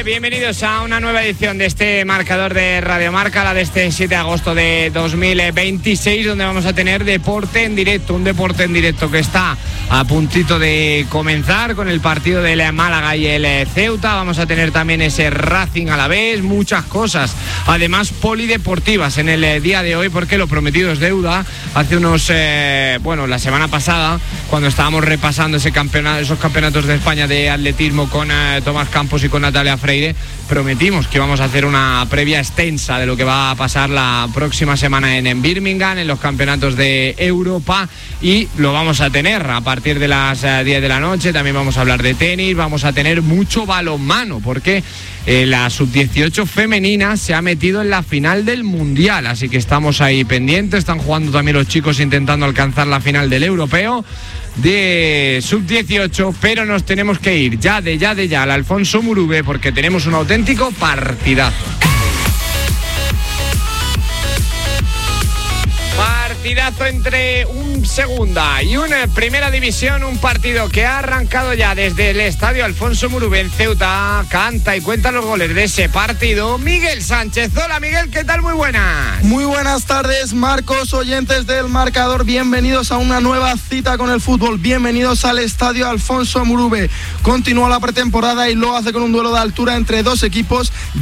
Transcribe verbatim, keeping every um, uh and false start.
Bienvenidos a una nueva edición de este marcador de Radio Marca, la de este siete de agosto de dos mil veintiséis, donde vamos a tener deporte en directo, un deporte en directo que está a puntito de comenzar con el partido del Málaga y el Ceuta. Vamos a tener también ese Racing a la vez, muchas cosas, además polideportivas en el día de hoy, porque lo prometido es deuda. Hace unos, eh, bueno, la semana pasada, cuando estábamos repasando ese campeonato, esos campeonatos de España de atletismo con eh, Tomás Campos y con Natalia Freire, prometimos que íbamos a hacer una previa extensa de lo que va a pasar la próxima semana en, en Birmingham, en los campeonatos de Europa, y lo vamos a tener a partir de las eh, diez de la noche. También vamos a hablar de tenis, vamos a tener mucho balonmano, porque eh, la sub dieciocho femenina se ha metido en la final del Mundial, así que estamos ahí pendientes. Están jugando también los chicos intentando alcanzar la final del europeo de sub dieciocho, pero nos tenemos que ir ya de ya de ya al Alfonso Murube, porque tenemos un auténtico partidazo. Partidazo entre un segunda y una primera división, un partido que ha arrancado ya desde el estadio Alfonso Murube en Ceuta. Canta y cuenta los goles de ese partido Miguel Sánchez. Hola Miguel, ¿qué tal? Muy buenas. Muy buenas tardes, Marcos, oyentes del marcador. Bienvenidos a una nueva cita con el fútbol. Bienvenidos al estadio Alfonso Murube. Continúa la pretemporada y lo hace con un duelo de altura entre dos equipos